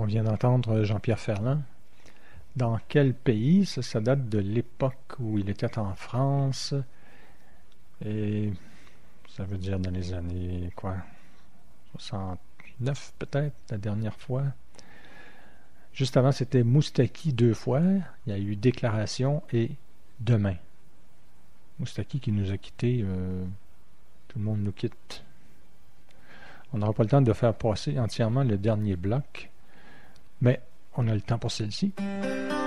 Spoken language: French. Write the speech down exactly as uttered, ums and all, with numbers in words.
vient d'entendre Jean-Pierre Ferland. Dans quel pays? Ça, ça date de l'époque où il était en France. Et ça veut dire dans les années, quoi, soixante-neuf peut-être, la dernière fois. Juste avant, c'était Moustaki deux fois. Il y a eu Déclaration et Demain. Moustaki qui nous a quittés. Euh, tout le monde nous quitte. On n'aura pas le temps de faire passer entièrement le dernier bloc. Mais on a le temps pour celle-ci.